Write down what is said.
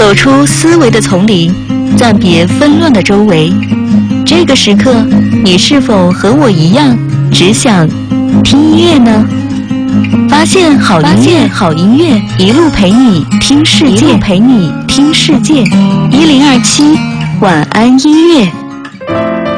走出思维的丛林，暂别纷乱的周围。这个时刻，你是否和我一样，只想听音乐呢？发现好音乐，一路陪你听世界，102.7晚安音乐。